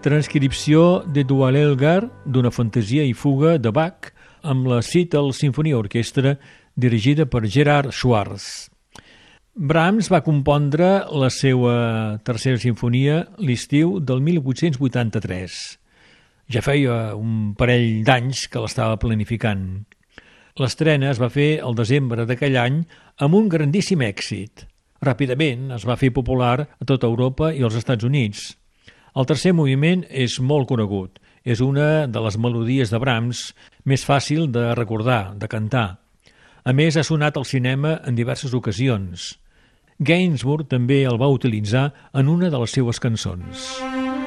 transcripció de Dualelgar d'una fantasia i fuga de Bach amb la Seattle Symphony Orchestra dirigida per Gerhard Schwarz. Brahms va compondre la seva tercera sinfonia l'estiu del 1883. Ja feia un parell d'anys que l'estava planificant. L'estrena es va fer el desembre d'aquell any amb un grandíssim èxit. Ràpidament es va fer popular a tota Europa i als Estats Units. El tercer moviment és molt conegut. És una de les melodies de Brahms més fàcil de recordar, de cantar. A més, ha sonat al cinema en diverses ocasions. Gainsbourg també el va utilitzar en una de les seues cançons.